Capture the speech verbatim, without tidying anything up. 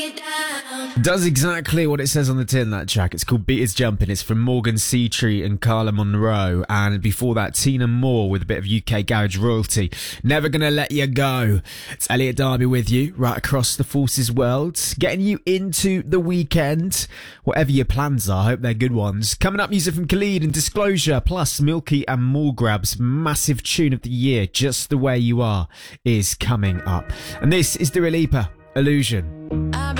Does exactly what it says on the tin, that track. It's called Beat Is Jumping. It's from Morgan Seatree and Carla Monroe. And before that, Tina Moore with a bit of U K garage royalty. Never Gonna Let You Go. It's Elliot Darby with you, right across the Forces world, getting you into the weekend. Whatever your plans are, I hope they're good ones. Coming up, music from Khalid and Disclosure, plus Milky and Morgrab's massive tune of the year, Just the Way You Are, is coming up. And this is Dua Lipa, Illusion. I've